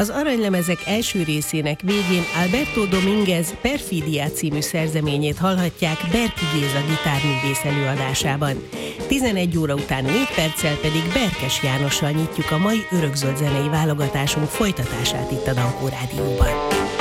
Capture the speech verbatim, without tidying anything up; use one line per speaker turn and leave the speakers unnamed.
Az Aranylemezek első részének végén Alberto Dominguez Perfidia című szerzeményét hallhatják Berki Géza gitárművész előadásában. tizenegy óra után négy perccel pedig Berkes Jánossal nyitjuk a mai örökzöld zenei válogatásunk folytatását itt a Dankó Rádióban.